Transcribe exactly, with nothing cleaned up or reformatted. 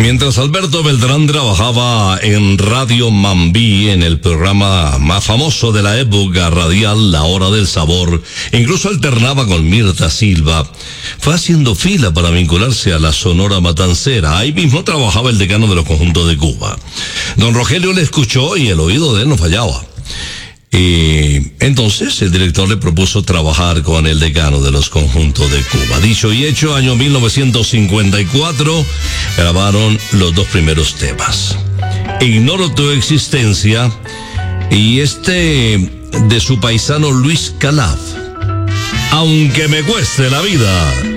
Mientras Alberto Beltrán trabajaba en Radio Mambí, en el programa más famoso de la época radial, La Hora del Sabor, incluso alternaba con Mirta Silva, fue haciendo fila para vincularse a la Sonora Matancera. Ahí mismo trabajaba el decano de los conjuntos de Cuba. Don Rogelio le escuchó y el oído de él no fallaba. Y entonces el director le propuso trabajar con el decano de los conjuntos de Cuba. Dicho y hecho, año mil novecientos cincuenta y cuatro, grabaron los dos primeros temas. Ignoro tu existencia y este de su paisano Luis Calaf. Aunque me cueste la vida.